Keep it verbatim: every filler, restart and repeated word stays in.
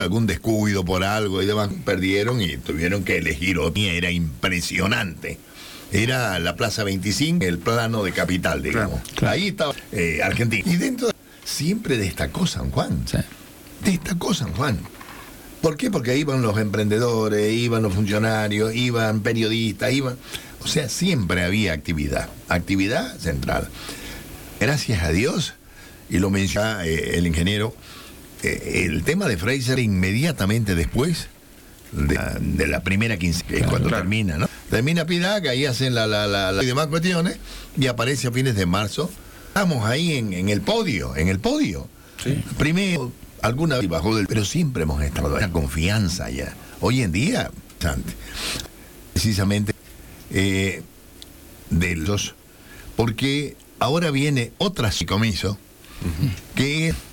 algún descuido por algo y demás, perdieron y tuvieron que elegir otra. Era impresionante. Era la Plaza veinticinco, el plano de capital, digamos. Claro, claro. Ahí estaba eh, Argentina. Y dentro siempre destacó San Juan. Sí. Destacó San Juan. ¿Por qué? Porque iban los emprendedores, iban los funcionarios, iban periodistas, iban... O sea, siempre había actividad. Actividad central. Gracias a Dios, y lo menciona eh, el ingeniero, eh, el tema de Fraser inmediatamente después de la, de la primera quincena, que es cuando claro. termina, ¿no? Termina Pidac, ahí hacen la, la, la, la y demás cuestiones, y aparece a fines de marzo. Estamos ahí en, en el podio, en el podio. Sí. Primero, alguna vez bajó del... Pero siempre hemos estado en la confianza ya. Hoy en día, precisamente, eh, de los... Porque ahora viene otra comiso, uh-huh. que es